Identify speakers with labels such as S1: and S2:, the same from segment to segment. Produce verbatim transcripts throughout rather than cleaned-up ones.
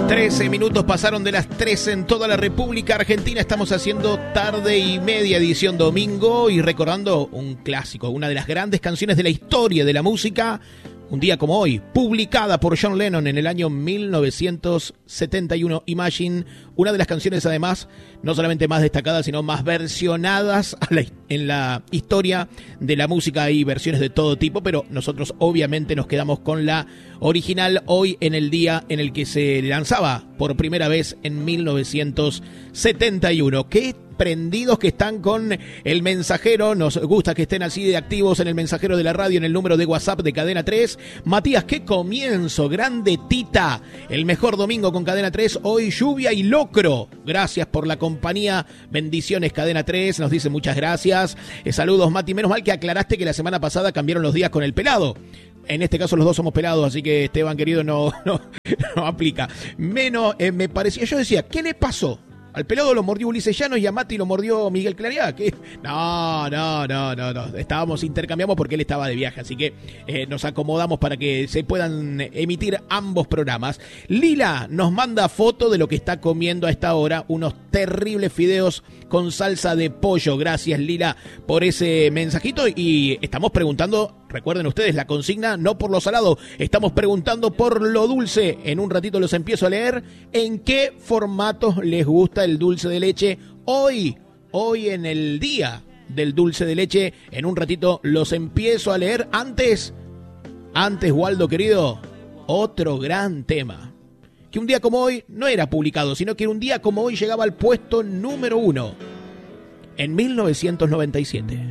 S1: trece minutos pasaron de las trece en toda la República Argentina. Estamos haciendo tarde y media edición domingo y recordando un clásico, una de las grandes canciones de la historia de la música. Un día como hoy, publicada por John Lennon en el año mil novecientos setenta y uno, Imagine, una de las canciones además, no solamente más destacadas, sino más versionadas a la, en la historia de la música. Hay versiones de todo tipo, pero nosotros obviamente nos quedamos con la original hoy en el día en el que se lanzaba por primera vez en mil novecientos setenta y uno. ¿Qué prendidos que están con el mensajero? Nos gusta que estén así de activos en el mensajero de la radio, en el número de WhatsApp de Cadena tres. Matías, qué comienzo, grande Tita, el mejor domingo con Cadena tres, hoy lluvia y locro. Gracias por la compañía, bendiciones Cadena tres, nos dice muchas gracias. Eh, saludos Mati, menos mal que aclaraste que la semana pasada cambiaron los días con el pelado. En este caso los dos somos pelados, así que Esteban querido no, no, no aplica. Menos, eh, me parecía, yo decía, ¿qué le pasó? Al pelado lo mordió Ulises Llanos y a Mati lo mordió Miguel Claridad. ¿Qué? No, no, no, no, no. Estábamos, intercambiamos porque él estaba de viaje, así que eh, nos acomodamos para que se puedan emitir ambos programas. Lila nos manda foto de lo que está comiendo a esta hora, unos terribles fideos con salsa de pollo. Gracias Lila por ese mensajito y estamos preguntando. Recuerden ustedes la consigna, no por lo salado, estamos preguntando por lo dulce. En un ratito los empiezo a leer. ¿En qué formatos les gusta el dulce de leche? Hoy, hoy en el día del dulce de leche, en un ratito los empiezo a leer. Antes, antes Waldo querido, otro gran tema. Que un día como hoy no era publicado, sino que un día como hoy llegaba al puesto número uno. En mil novecientos noventa y siete.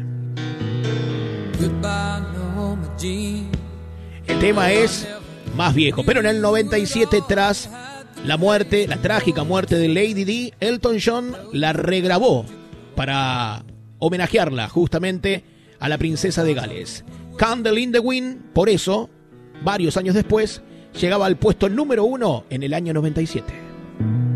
S1: El tema es más viejo, pero en el noventa y siete, tras la muerte, la trágica muerte de Lady Di, Elton John la regrabó para homenajearla justamente a la princesa de Gales. Candle in the Wind, por eso, varios años después, llegaba al puesto número uno en el año noventa y siete.